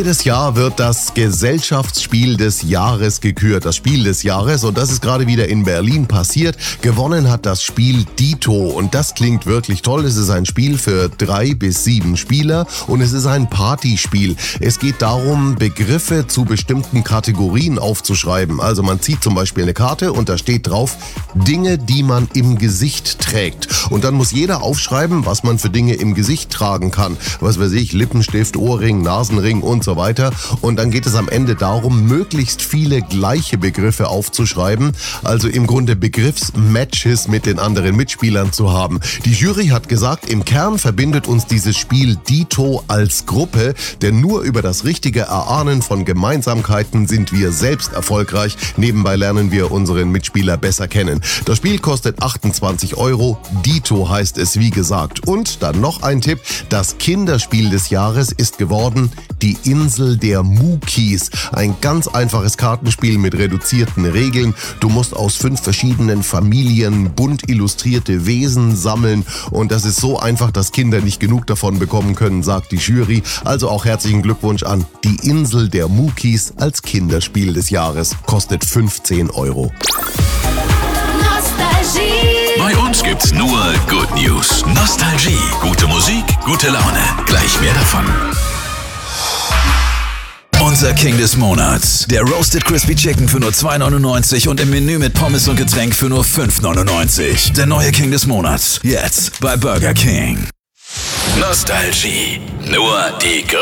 Jedes Jahr wird das Gesellschaftsspiel des Jahres gekürt, das Spiel des Jahres, und das ist gerade wieder in Berlin passiert. Gewonnen hat das Spiel Dito und das klingt wirklich toll. Es ist ein Spiel für 3 bis 7 Spieler und es ist ein Partyspiel. Es geht darum, Begriffe zu bestimmten Kategorien aufzuschreiben. Also man zieht zum Beispiel eine Karte und da steht drauf Dinge, die man im Gesicht trägt. Und dann muss jeder aufschreiben, was man für Dinge im Gesicht tragen kann. Was weiß ich, Lippenstift, Ohrring, Nasenring und so weiter. Und dann geht es am Ende darum, möglichst viele gleiche Begriffe aufzuschreiben. Also im Grunde Begriffsmatches mit den anderen Mitspielern zu haben. Die Jury hat gesagt, im Kern verbindet uns dieses Spiel Dito als Gruppe, denn nur über das richtige Erahnen von Gemeinsamkeiten sind wir selbst erfolgreich. Nebenbei lernen wir unseren Mitspieler besser kennen. Das Spiel kostet 28 €. Dito heißt es, wie gesagt. Und dann noch ein Tipp. Das Kinderspiel des Jahres ist geworden Die Insel der Mukis. Ein ganz einfaches Kartenspiel mit reduzierten Regeln. Du musst aus 5 verschiedenen Familien bunt illustrierte Wesen sammeln. Und das ist so einfach, dass Kinder nicht genug davon bekommen können, sagt die Jury. Also auch herzlichen Glückwunsch an Die Insel der Mukis als Kinderspiel des Jahres. Kostet 15 €. Bei uns gibt's nur Good News. Nostalgie, gute Musik, gute Laune. Gleich mehr davon. Unser King des Monats. Der Roasted Crispy Chicken für nur 2,99 und im Menü mit Pommes und Getränk für nur 5,99. Der neue King des Monats. Jetzt bei Burger King. Nostalgie. Nur die